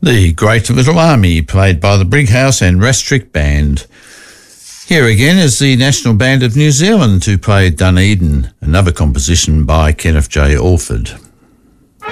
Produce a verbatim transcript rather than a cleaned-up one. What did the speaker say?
The Great Little Army, played by the Brighouse and Rastrick Band. Here again is the National Band of New Zealand, who played Dunedin, another composition by Kenneth J. Alford.